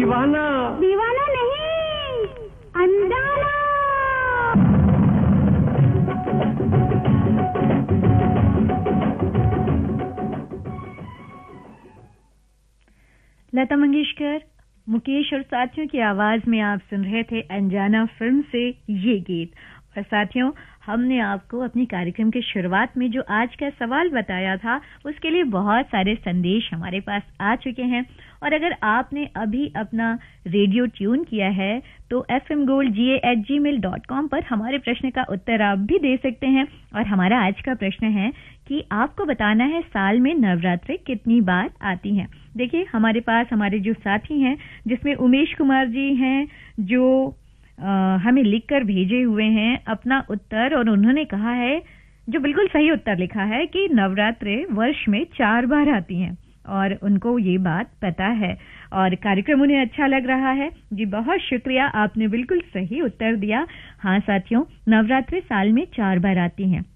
दीवाना। दीवाना नहीं, अनजाना। लता मंगेशकर, मुकेश और साथियों की आवाज में आप सुन रहे थे अनजाना फिल्म से ये गीत। और साथियों, हमने आपको अपनी कार्यक्रम की शुरुआत में जो आज का सवाल बताया था उसके लिए बहुत सारे संदेश हमारे पास आ चुके हैं। और अगर आपने अभी अपना रेडियो ट्यून किया है तो fmgoldga@gmail.com पर हमारे प्रश्न का उत्तर आप भी दे सकते हैं। और हमारा आज का प्रश्न है कि आपको बताना है साल में नवरात्रि कितनी बार आती हैं। देखिए, हमारे पास हमारे जो साथी हैं जिसमें उमेश कुमार जी हैं जो हमें लिखकर भेजे हुए हैं अपना उत्तर, और उन्होंने कहा है, जो बिल्कुल सही उत्तर लिखा है, कि नवरात्रि वर्ष में 4 बार आती हैं और उनको ये बात पता है और कार्यक्रम उन्हें अच्छा लग रहा है। जी बहुत शुक्रिया, आपने बिल्कुल सही उत्तर दिया। हाँ साथियों, नवरात्रि साल में 4 बार आती हैं।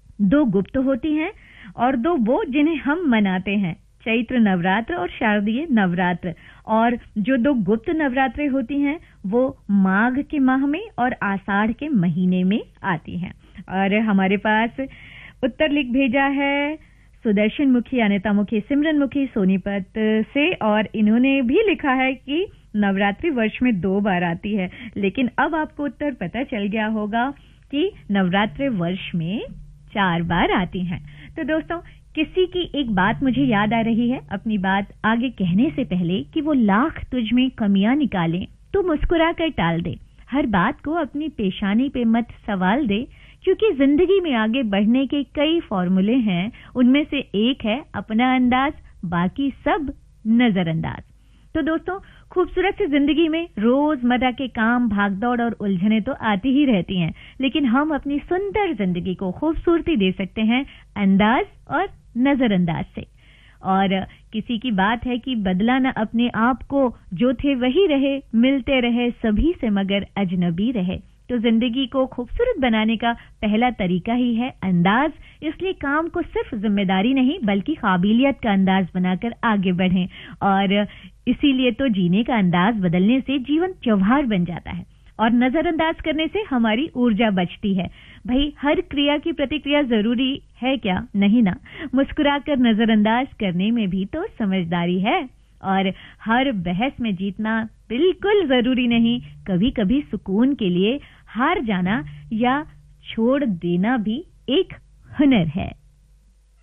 2 गुप्त होती हैं और 2 वो जिन्हें हम मनाते हैं, चैत्र नवरात्र और शारदीय नवरात्र। और जो 2 गुप्त नवरात्रि होती हैं वो माघ के माह में और आषाढ़ के महीने में आती हैं। और हमारे पास उत्तर लिख भेजा है सुदर्शन मुखी, अनिता मुखी, सिमरन मुखी सोनीपत से, और इन्होंने भी लिखा है कि नवरात्रि वर्ष में 2 बार आती है। लेकिन अब आपको उत्तर पता चल गया होगा कि नवरात्रि वर्ष में 4 बार आती हैं। तो दोस्तों, किसी की एक बात मुझे याद आ रही है अपनी बात आगे कहने से पहले, कि वो लाख तुझ में कमियां निकाले तो मुस्कुरा कर टाल दे, हर बात को अपनी पेशानी पे मत सवाल दे, क्योंकि जिंदगी में आगे बढ़ने के कई फॉर्मूले हैं, उनमें से एक है अपना अंदाज, बाकी सब नजरअंदाज। तो दोस्तों, खूबसूरत सी जिंदगी में रोजमर्रा के काम, भागदौड़ और उलझने तो आती ही रहती हैं, लेकिन हम अपनी सुंदर जिंदगी को खूबसूरती दे सकते हैं अंदाज और नजरअंदाज से। और किसी की बात है कि बदला न अपने आप को, जो थे वही रहे, मिलते रहे सभी से मगर अजनबी रहे। तो जिंदगी को खूबसूरत बनाने का पहला तरीका ही है अंदाज। इसलिए काम को सिर्फ जिम्मेदारी नहीं बल्कि काबिलियत का अंदाज बनाकर आगे बढ़ें। और इसीलिए तो जीने का अंदाज बदलने से जीवन त्योहार बन जाता है और नजरअंदाज करने से हमारी ऊर्जा बचती है। भाई, हर क्रिया की प्रतिक्रिया जरूरी है क्या? नहीं ना। मुस्कुराकर नजरअंदाज करने में भी तो समझदारी है। और हर बहस में जीतना बिल्कुल जरूरी नहीं, कभी कभी सुकून के लिए हार जाना या छोड़ देना भी एक हुनर है।